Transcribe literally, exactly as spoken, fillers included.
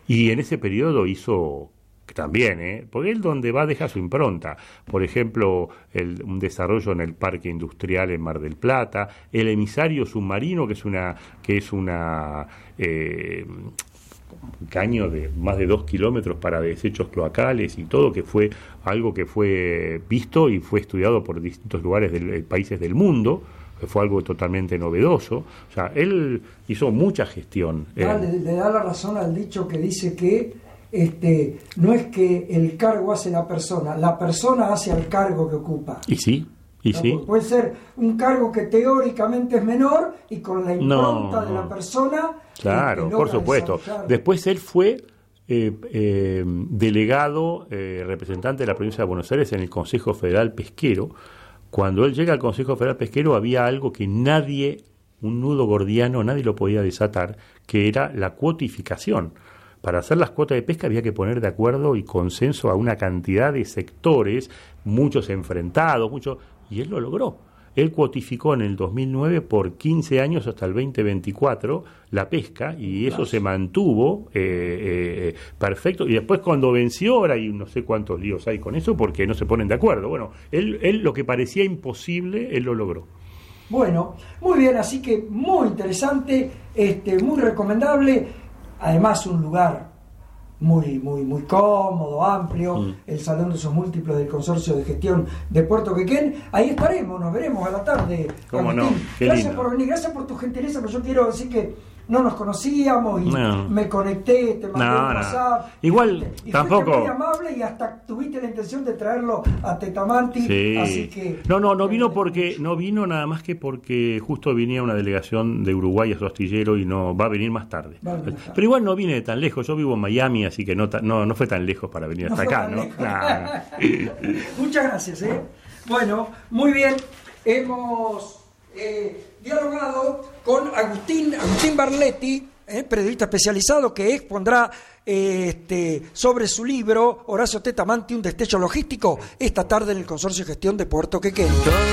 Y en ese periodo hizo también, ¿eh? Porque él donde va deja su impronta. Por ejemplo, el, un desarrollo en el Parque Industrial en Mar del Plata, el emisario submarino, que es una que es una eh, un caño de más de dos kilómetros para desechos cloacales y todo, que fue algo que fue visto y fue estudiado por distintos lugares del países del mundo. Fue algo totalmente novedoso. O sea, él hizo mucha gestión. Ah, le, le da la razón al dicho que dice que Este, no es que el cargo hace la persona, la persona hace al cargo que ocupa. Y sí, y ¿no? sí. Puede ser un cargo que teóricamente es menor y con la impronta no, de la persona. Claro, por supuesto. Después él fue eh, eh, delegado, eh, representante de la provincia de Buenos Aires en el Consejo Federal Pesquero. Cuando él llega al Consejo Federal Pesquero había algo que nadie, un nudo gordiano, nadie lo podía desatar, que era la cuotificación. Para hacer las cuotas de pesca había que poner de acuerdo y consenso a una cantidad de sectores, muchos enfrentados, muchos, y él lo logró. Él cuotificó en el dos mil nueve por quince años hasta el veinte veinticuatro la pesca y eso se mantuvo eh, eh, perfecto. Y después cuando venció, ahora hay no sé cuántos líos hay con eso porque no se ponen de acuerdo. Bueno, él, él lo que parecía imposible, él lo logró. Bueno, muy bien, así que muy interesante, este, muy recomendable. Además, un lugar muy, muy, muy cómodo, amplio, mm. el Salón de usos múltiples del Consorcio de Gestión de Puerto Quequén. Ahí estaremos, nos veremos a la tarde. ¿Cómo Agustín, no? Qué gracias lindo. por venir, gracias por tu gentileza, pero yo quiero decir que no nos conocíamos y no. me conecté, te mandé no, un WhatsApp. No. Igual, y tampoco. Fuiste muy amable y hasta tuviste la intención de traerlo a Tetamanti. Sí. Así que. No, no, no vino porque, no vino nada más que porque justo venía una delegación de Uruguay a su astillero y no va a venir más tarde. Va a venir más tarde. Pero igual no vine de tan lejos, yo vivo en Miami, así que no, no, no fue tan lejos para venir no hasta acá, ¿no? Nah. Muchas gracias, ¿eh? Bueno, muy bien. Hemos eh, dialogado con Agustín, Agustín Barletti, eh, periodista especializado, que expondrá eh, este, sobre su libro Horacio Tetamanti, un destello logístico, esta tarde en el Consorcio de Gestión de Puerto Quequén.